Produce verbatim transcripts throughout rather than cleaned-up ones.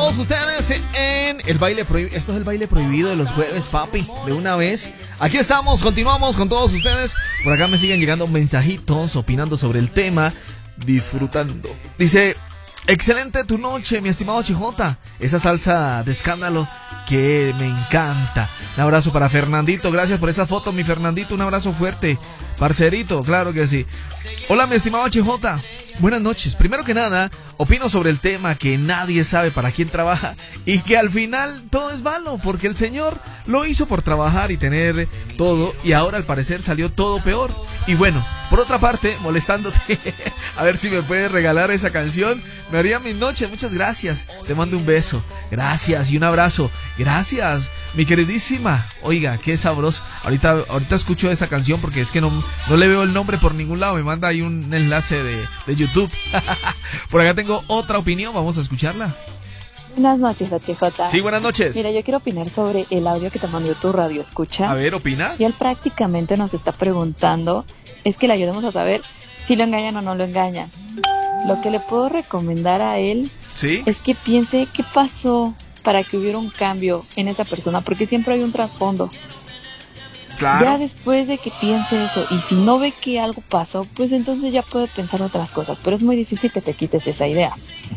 todos ustedes en el baile prohibido. Esto es el baile prohibido de los jueves, papi. De una vez. Aquí estamos, continuamos con todos ustedes. Por acá me siguen llegando mensajitos opinando sobre el tema. Disfrutando. Dice: excelente tu noche, mi estimado Chijota. Esa salsa de escándalo que me encanta. Un abrazo para Fernandito. Gracias por esa foto, mi Fernandito. Un abrazo fuerte. Parcerito, claro que sí. Hola, mi estimado Chijota. Buenas noches. Primero que nada, opino sobre el tema que nadie sabe para quién trabaja y que al final todo es vano, porque el Señor lo hizo por trabajar y tener todo, y ahora al parecer salió todo peor. Y bueno, por otra parte, molestándote, a ver si me puedes regalar esa canción, me haría mis noches. Muchas gracias. Te mando un beso. Gracias y un abrazo. Gracias, mi queridísima. Oiga, qué sabroso. Ahorita, ahorita escucho esa canción porque es que no, no le veo el nombre por ningún lado. Me manda ahí un enlace de, de YouTube. Por acá tengo otra opinión. Vamos a escucharla. Buenas noches, H J. Sí, buenas noches. Mira, yo quiero opinar sobre el audio que te mandó tu radio escucha. A ver, opina. Y él prácticamente nos está preguntando, es que le ayudemos a saber si lo engañan o no lo engañan. Lo que le puedo recomendar a él, ¿sí?, es que piense qué pasó para que hubiera un cambio en esa persona, porque siempre hay un trasfondo. Claro. Ya después de que piense eso, y si no ve que algo pasó, pues entonces ya puede pensar otras cosas, pero es muy difícil que te quites esa idea.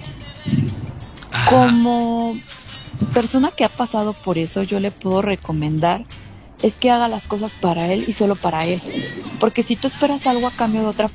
Como persona que ha pasado por eso, yo le puedo recomendar es que haga las cosas para él y solo para él, porque si tú esperas algo a cambio de otra